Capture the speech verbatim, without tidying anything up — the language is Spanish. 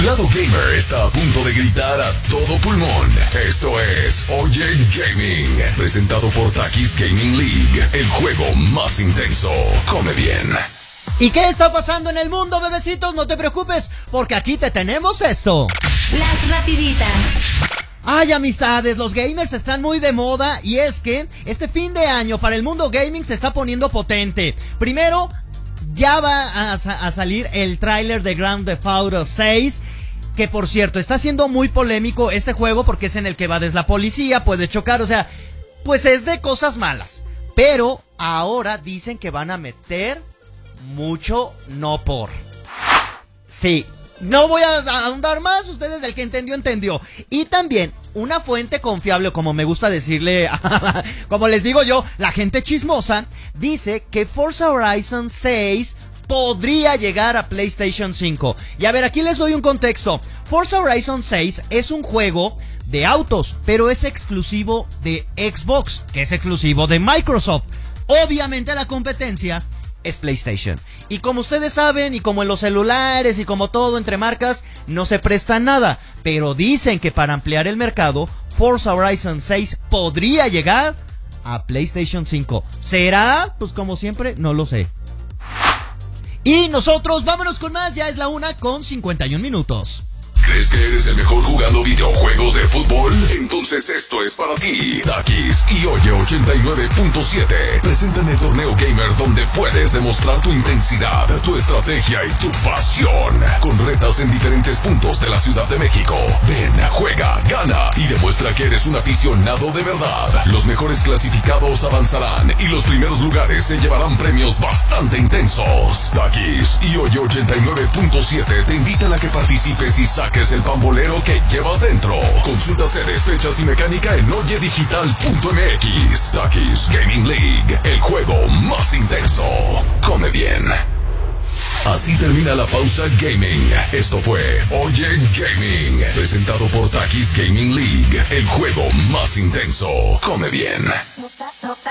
lado gamer está a punto de gritar a todo pulmón. Esto es Oye Gaming, presentado por Takis Gaming League, el juego más intenso. Come bien. ¿Y qué está pasando en el mundo, bebecitos? No te preocupes, porque aquí te tenemos esto. Las rapiditas. Ay, amistades, los gamers están muy de moda y es que este fin de año para el mundo gaming se está poniendo potente. Primero, ya va a, a salir el tráiler de Grand Theft Auto seis, que por cierto está siendo muy polémico este juego porque es en el que va desde la policía, puede chocar, o sea, pues es de cosas malas. Pero ahora dicen que van a meter mucho no por. Sí. No voy a ahondar más, ustedes el que entendió, entendió. Y también una fuente confiable, como me gusta decirle, como les digo yo, la gente chismosa, dice que Forza Horizon seis podría llegar a PlayStation cinco. Y a ver, aquí les doy un contexto. Forza Horizon seis es un juego de autos, pero es exclusivo de Xbox, que es exclusivo de Microsoft. Obviamente la competencia es PlayStation. Y como ustedes saben, y como en los celulares, y como todo entre marcas, no se presta nada. Pero dicen que para ampliar el mercado, Forza Horizon seis podría llegar a PlayStation cinco. ¿Será? Pues como siempre, no lo sé. Y nosotros, vámonos con más, ya es la una con cincuenta y un minutos. ¿Crees que eres el mejor jugando videojuegos de fútbol? Entonces esto es para ti. Takis y Oye ochenta y nueve punto siete presentan el torneo gamer donde puedes demostrar tu intensidad, tu estrategia y tu pasión, con retas en diferentes puntos de la Ciudad de México. Ven, juega, gana y demuestra que eres un aficionado de verdad. Los mejores clasificados avanzarán y los primeros lugares se llevarán premios bastante intensos. Takis y Oye ochenta y nueve punto siete te invitan a que participes y saques es el pambolero que llevas dentro. Consulta sedes, fechas y mecánica en oye digital punto m x. Takis Gaming League, el juego más intenso. Come bien. Así termina la pausa gaming. Esto fue Oye Gaming, presentado por Takis Gaming League, el juego más intenso. Come bien.